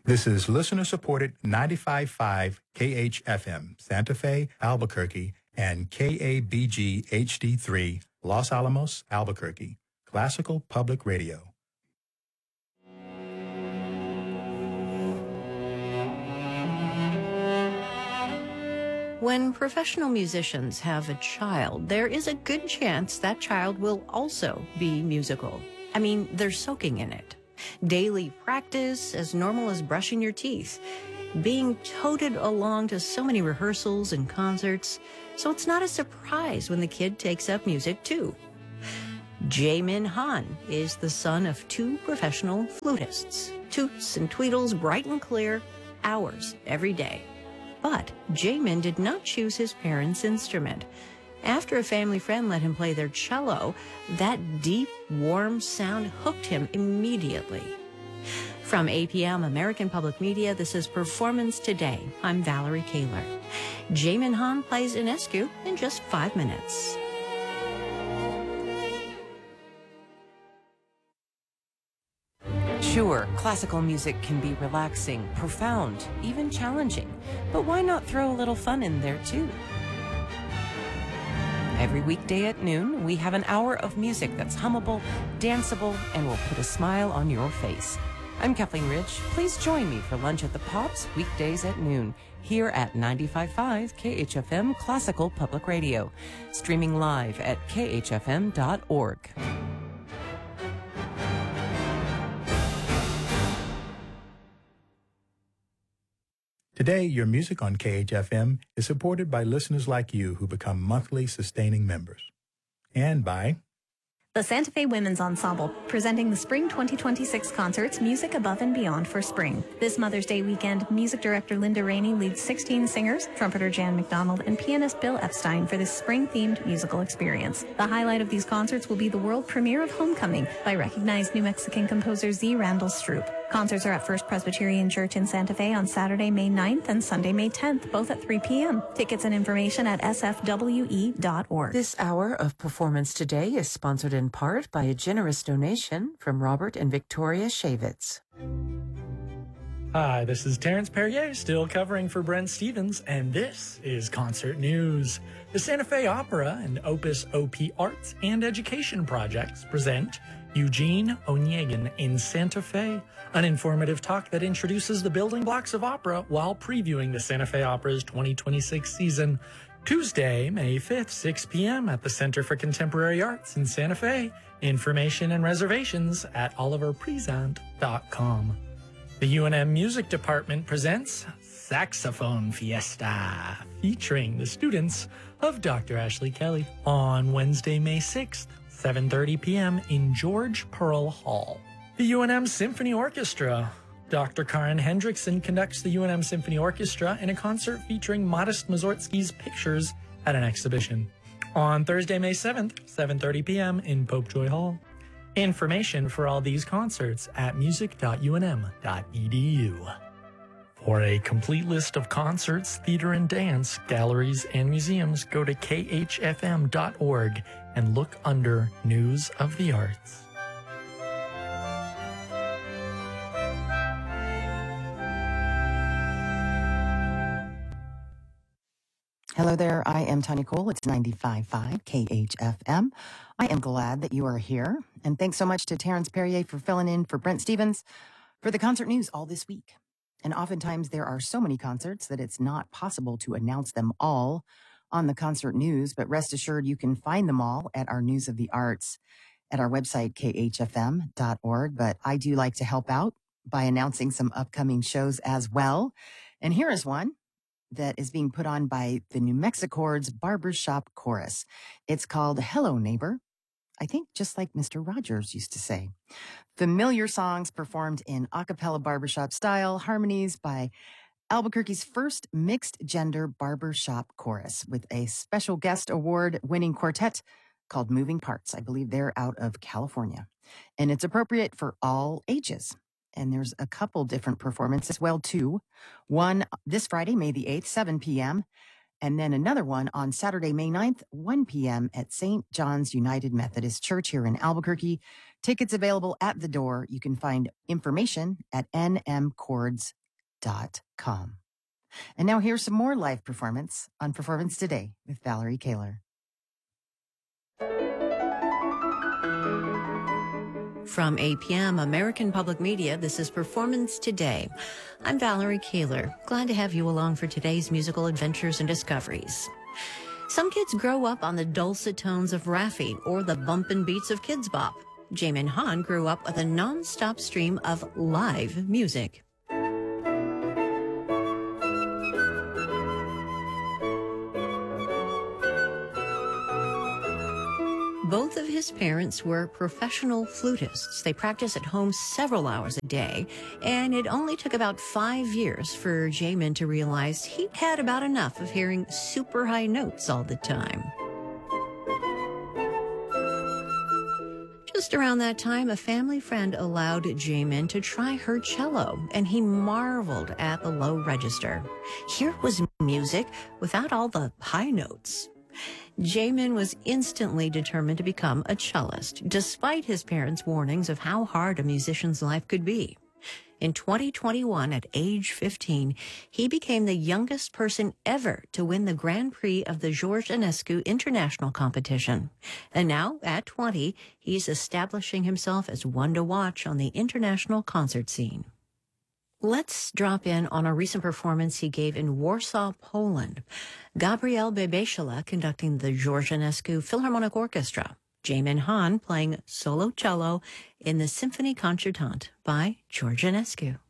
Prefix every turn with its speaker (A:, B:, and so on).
A: This is listener-supported 95.5 KHFM, Santa Fe, Albuquerque, and KABG HD3, Los Alamos, Albuquerque, Classical Public Radio.
B: When professional musicians have a child, there is a good chance that child will also be musical. I mean, they're soaking in it. Daily practice, as normal as brushing your teeth. Being toted along to so many rehearsals and concerts, so it's not a surprise when the kid takes up music too. Jae-Min Han is the son of two professional flutists. Toots and tweedles bright and clear, hours every day. But Jae-Min did not choose his parents' instrument. After a family friend let him play their cello, that deep, warm sound hooked him immediately. From APM American Public Media, this is Performance Today. I'm Valerie Kaler. Jae-Min Han plays Enescu in just 5 minutes.
C: Sure, classical music can be relaxing, profound, even challenging. But why not throw a little fun in there too? Every weekday at noon, we have an hour of music that's hummable, danceable, and will put a smile on your face. I'm Kathleen Ridge. Please join me for Lunch at the Pops, weekdays at noon, here at 95.5 KHFM Classical Public Radio, streaming live at khfm.org.
A: Today, your music on KHFM is supported by listeners like you who become monthly sustaining members. And by
D: the Santa Fe Women's Ensemble, presenting the Spring 2026 concerts, Music Above and Beyond for Spring. This Mother's Day weekend, music director Linda Rainey leads 16 singers, trumpeter Jan McDonald, and pianist Bill Epstein for this spring-themed musical experience. The highlight of these concerts will be the world premiere of Homecoming by recognized New Mexican composer Z. Randall Stroop. Concerts are at First Presbyterian Church in Santa Fe on Saturday, May 9th and Sunday, May 10th, both at 3 p.m. Tickets and information at sfwe.org.
C: This hour of Performance Today is sponsored in part by a generous donation from Robert and Victoria Shavitz.
E: Hi, this is Terrence Perrier, still covering for Brent Stevens, and this is Concert News. The Santa Fe Opera and Opus OP Arts and Education Projects present Eugene Onegin in Santa Fe, an informative talk that introduces the building blocks of opera while previewing the Santa Fe Opera's 2026 season. Tuesday, May 5th, 6 p.m. at the Center for Contemporary Arts in Santa Fe. Information and reservations at oliverpresent.com. The UNM Music Department presents Saxophone Fiesta, featuring the students of Dr. Ashley Kelly on Wednesday, May 6th, 7:30 p.m. in George Pearl Hall. The UNM Symphony Orchestra. Dr. Karen Hendrickson conducts the UNM Symphony Orchestra in a concert featuring Modest Mussorgsky's pictures at an exhibition. On Thursday, May 7th, 7:30 p.m. in Popejoy Hall. Information for all these concerts at music.unm.edu. For a complete list of concerts, theater and dance, galleries, and museums, go to khfm.org and look under News of the Arts.
F: Hello there, I am Tanya Cole. It's 95.5 KHFM. I am glad that you are here. And thanks so much to Terrence Perrier for filling in for Brent Stevens for the concert news all this week. And oftentimes there are so many concerts that it's not possible to announce them all on the concert news, but rest assured you can find them all at our News of the Arts at our website, khfm.org. But I do like to help out by announcing some upcoming shows as well. And here is one that is being put on by the New Mexichords Barbershop Chorus. It's called Hello Neighbor. I think just like Mr. Rogers used to say. Familiar songs performed in a cappella barbershop style, harmonies by Albuquerque's first mixed-gender barbershop chorus with a special guest award-winning quartet called Moving Parts. I believe they're out of California. And it's appropriate for all ages. And there's a couple different performances as well, too. One this Friday, May the 8th, 7 p.m., and then another one on Saturday, May 9th, 1 p.m. at St. John's United Methodist Church here in Albuquerque Tickets available at the door. You can find information at nmchords.com. And now here's some more live performance on Performance Today with Valerie Kaler.
B: From APM, American Public Media, this is Performance Today. I'm Valerie Kaler. Glad to have you along for today's musical adventures and discoveries. Some kids grow up on the dulcet tones of Raffi or the bumpin' beats of Kidz Bop. Jaemin Han grew up with a non-stop stream of live music. Both of his parents were professional flutists. They practiced at home several hours a day, and it only took about 5 years for Jaemin to realize he'd had about enough of hearing super high notes all the time. Just around that time, a family friend allowed Jaemin to try her cello, and he marveled at the low register. Here was music without all the high notes. Jaemin was instantly determined to become a cellist, despite his parents' warnings of how hard a musician's life could be. In 2021, at age 15, he became the youngest person ever to win the Grand Prix of the George Enescu International Competition. And now, at 20, he's establishing himself as one to watch on the international concert scene. Let's drop in on a recent performance he gave in Warsaw, Poland. Gabriel Bebeshala conducting the George Enescu Philharmonic Orchestra. Jaemin Han playing solo cello in the Symphonie Concertante by George Enescu.